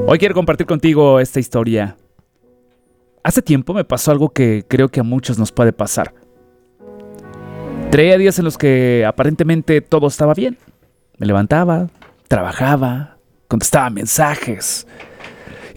Hoy quiero compartir contigo esta historia. Hace tiempo me pasó algo que creo que a muchos nos puede pasar. Traía días en los que aparentemente todo estaba bien. Me levantaba, trabajaba, contestaba mensajes,